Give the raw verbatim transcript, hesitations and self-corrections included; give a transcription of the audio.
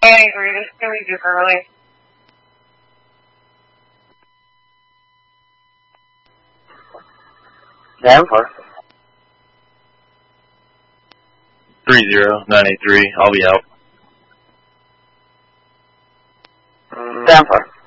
I agree. It's really too early. Seven four. Three zero nine eight three. I'll be out. Seven four.